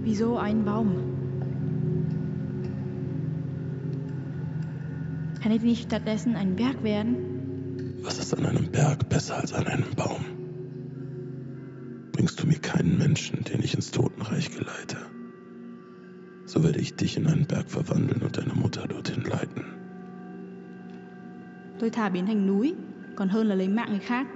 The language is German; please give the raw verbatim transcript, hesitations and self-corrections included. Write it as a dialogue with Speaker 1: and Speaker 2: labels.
Speaker 1: Wie so ein Baum. Kann ich nicht stattdessen ein Berg werden?
Speaker 2: Was ist an einem Berg besser als an einem Baum? Bringst du mir keinen Menschen, den ich ins Totenreich geleite, so werde ich dich in einen Berg verwandeln und deine Mutter dorthin leiten.
Speaker 1: Tôi thà biến thành núi, còn hơn là lấy mạng người khác.